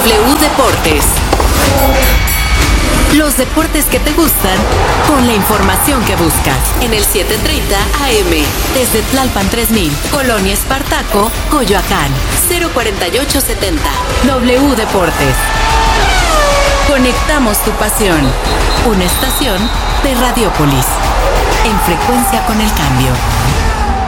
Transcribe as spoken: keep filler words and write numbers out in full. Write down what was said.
W Deportes. Los deportes que te gustan con la información que buscas en el setecientos treinta A M desde Tlalpan tres mil, Colonia Espartaco, Coyoacán, cero cuarenta y ocho setenta. W Deportes. Conectamos tu pasión. Una estación de Radiopolis. En frecuencia con el cambio.